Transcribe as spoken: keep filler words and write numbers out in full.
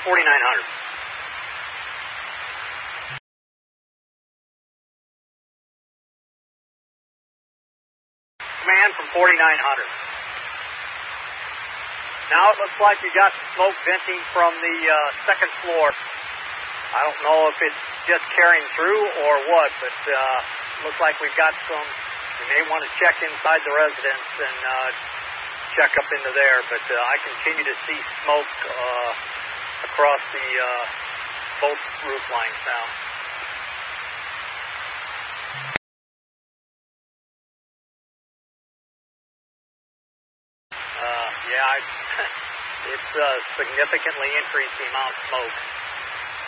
forty-nine hundred. Command from forty-nine hundred. Now it looks like you got smoke venting from the uh, second floor. I don't know if it's just carrying through or what, but uh, looks like we've got some. You may want to check inside the residence and uh, check up into there, but uh, I continue to see smoke uh, across the uh, both roof lines now. Uh, yeah, I, it's uh, significantly increased the amount of smoke.